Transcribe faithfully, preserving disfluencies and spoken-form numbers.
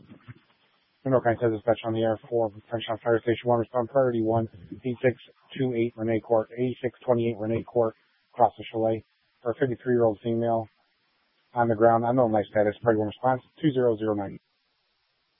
Monroe County says dispatch on the air for Frenchtown Fire Station one. Respond priority one, eighty-six twenty-eight Renee Court, eighty-six twenty-eight Renee Court, across the chalet, for a fifty-three-year-old female on the ground. Unknown life status. Priority one response two zero zero nine.